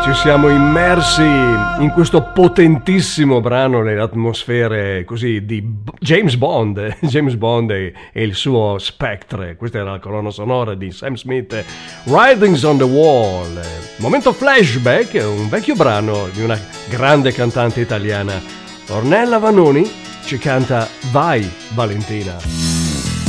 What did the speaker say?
ci siamo immersi in questo potentissimo brano nelle atmosfere così di James Bond, James Bond e il suo Spectre. Questa era la colonna sonora di Sam Smith, Writings on the Wall. Momento flashback, un vecchio brano di una grande cantante italiana. Ornella Vanoni ci canta Vai Valentina.